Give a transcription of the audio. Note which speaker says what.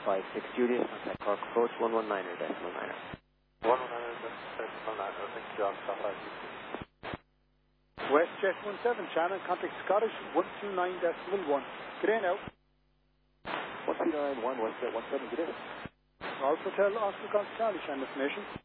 Speaker 1: 56 Julius, contact Cork approach 119er decimal 9er.
Speaker 2: 119er decimal 9er, thank you, John, stop by.
Speaker 3: WestJet 17 Shannon, contact Scottish 129.1. Good day now.
Speaker 4: 1391, WestJet 17, good day.
Speaker 3: Alpha Hotel, Oscar Gonzalez, Shannon, destination.